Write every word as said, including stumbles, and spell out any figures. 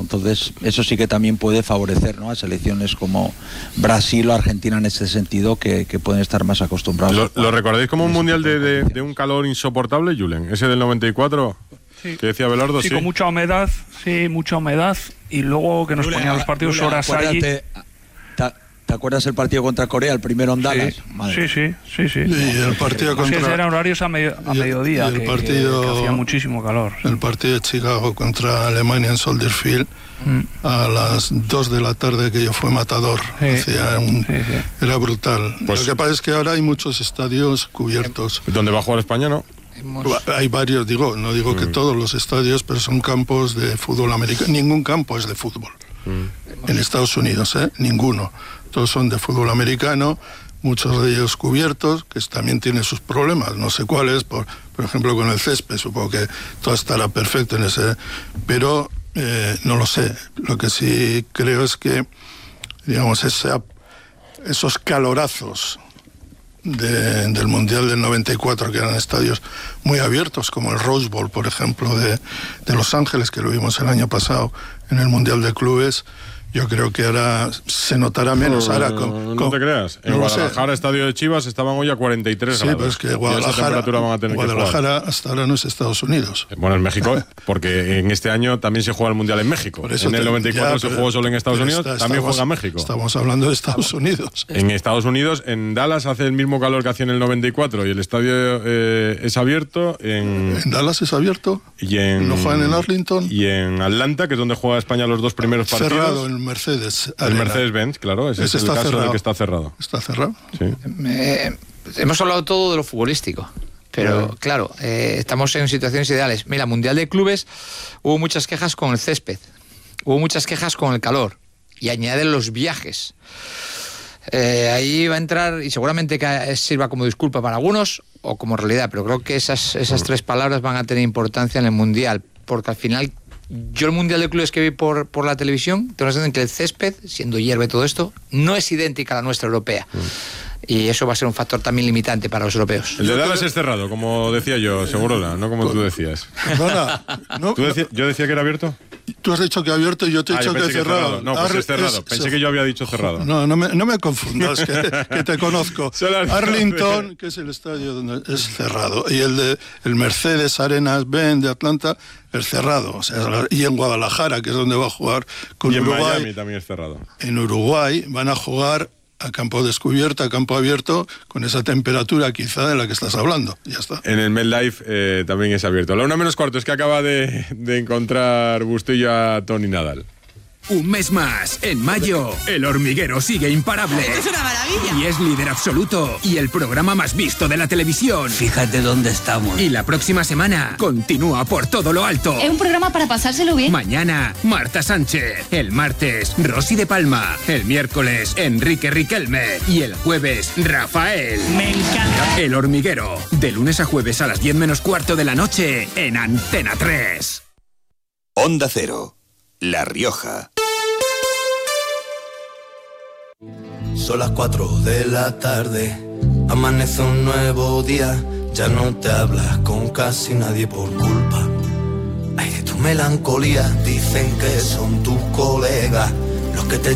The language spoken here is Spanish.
Entonces eso sí que también puede favorecer, ¿no?, a selecciones como Brasil o Argentina en ese sentido, que, que pueden estar más acostumbrados. ¿Lo, ¿lo recordáis como un mundial de, de, de un calor insoportable, Julen? Ese del noventa y cuatro, sí, que decía Belardo. Sí, sí, con mucha humedad, sí, mucha humedad, y luego que nos Julen, ponían los partidos Julen, horas allí. ¿Te, ¿Te acuerdas el partido contra Corea, el primero en Dallas? Sí, sí, sí, sí, sí. Y el partido contra... Sí, eran horarios a, medio, a y el, mediodía, y el que, partido, que, que hacía muchísimo calor. Sí. El partido de Chicago contra Alemania en Soldier Field, mm. a las dos de la tarde, que yo fue matador. Sí. Hacía un, sí, sí. Era brutal. Pues, lo que pasa es que ahora hay muchos estadios cubiertos. ¿Dónde va a jugar España, no? Hay varios, digo, no digo mm. que todos los estadios, pero son campos de fútbol americano. Ningún campo es de fútbol. Mm. En Estados Unidos, ¿eh? Ninguno. Todos son de fútbol americano, muchos de ellos cubiertos, que también tienen sus problemas, no sé cuáles, por, por ejemplo con el césped, supongo que todo estará perfecto en ese, pero eh, no lo sé. Lo que sí creo es que, digamos, esa, esos calorazos de, del Mundial del noventa y cuatro, que eran estadios muy abiertos, como el Rose Bowl, por ejemplo, de, de Los Ángeles, que lo vimos el año pasado en el Mundial de Clubes, yo creo que ahora se notará menos. Ahora con, no, no con, te creas. En no Guadalajara, estadio de Chivas, estaban hoy a cuarenta y tres sí, grados. Pero es que Guadalajara, esa temperatura van a tener Guadalajara que jugar. Hasta ahora no es Estados Unidos. Bueno, en México, porque en este año también se juega el Mundial en México. Por eso en el noventa y cuatro ya, se pero, jugó solo en Estados Unidos, está, también estamos, juega México. Estamos hablando de Estados Unidos. En Estados Unidos, en Dallas hace el mismo calor que hacía en el noventa y cuatro y el estadio eh, es abierto. En, ¿En Dallas es abierto? Y en, ¿No juegan en Arlington? Y en Atlanta, que es donde juega España los dos primeros partidos. Cerrado en Mercedes. El Mercedes-Benz, claro, ese, ese es el caso cerrado. Del que está cerrado. ¿Está cerrado? Sí. Eh, hemos hablado todo de lo futbolístico, pero sí. claro, eh, estamos en situaciones ideales. Mira, Mundial de Clubes, hubo muchas quejas con el césped, hubo muchas quejas con el calor, y añaden los viajes. Eh, ahí va a entrar, y seguramente que sirva como disculpa para algunos, o como realidad, pero creo que esas, esas tres palabras van a tener importancia en el Mundial, porque al final... Yo el Mundial de Clubes que vi por, por la televisión, tengo la sensación que el césped, siendo hierba y todo esto, no es idéntica a la nuestra europea. Mm. Y eso va a ser un factor también limitante para los europeos. El de Dallas es cerrado, como decía yo, Segurola, no como tú decías. Perdona, no, ¿Tú decía, ¿Yo decía que era abierto? Tú has dicho que abierto y yo te he ah, dicho que, que cerrado. cerrado. No, pues Ar- es cerrado. Es, pensé se... que yo había dicho cerrado. No, no me, no me confundas, que, que te conozco. Arlington, que es el estadio donde es cerrado, y el de el Mercedes Arenas Benz de Atlanta es cerrado. O sea, y en Guadalajara, que es donde va a jugar con y en Uruguay. Miami también es cerrado. En Uruguay van a jugar a campo descubierto, a campo abierto, con esa temperatura quizá de la que estás hablando. Ya está. En el MetLife eh, también es abierto. La una menos cuarto es que acaba de, de encontrar Bustillo a Tony Nadal. Un mes más, en mayo, El Hormiguero sigue imparable. ¡Esto es una maravilla! Y es líder absoluto. Y el programa más visto de la televisión. Fíjate dónde estamos. Y la próxima semana, continúa por todo lo alto. Es un programa para pasárselo bien. Mañana, Marta Sánchez. El martes, Rosy de Palma. El miércoles, Enrique Riquelme. Y el jueves, Rafael. Me encanta. El Hormiguero. De lunes a jueves a las diez menos cuarto de la noche, en Antena tres. Onda Cero. La Rioja. Son las cuatro de la tarde, amanece un nuevo día, ya no te hablas con casi nadie por culpa. Ay, de tu melancolía, dicen que son tus colegas los que te